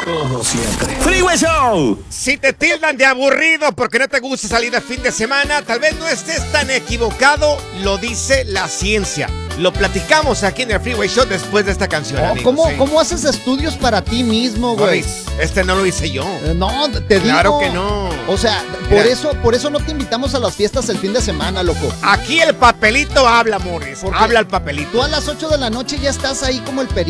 Como siempre. Freeway Show. Si te tildan de aburrido porque no te gusta salir de fin de semana, tal vez no estés tan equivocado, lo dice la ciencia. Lo platicamos aquí en el Freeway Show después de esta canción, amigos, ¿Cómo haces estudios para ti mismo, güey? Este no lo hice yo. No, te digo. Claro que no. O sea, por eso no te invitamos a las fiestas el fin de semana, loco. Aquí el papelito habla, Morris. Habla el papelito. Tú a las 8 de la noche ya estás ahí como el perito.